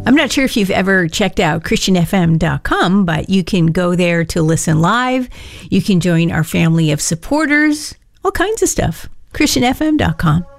I'm not sure if you've ever checked out ChristianFM.com, but you can go there to listen live. You can join our family of supporters, all kinds of stuff. ChristianFM.com.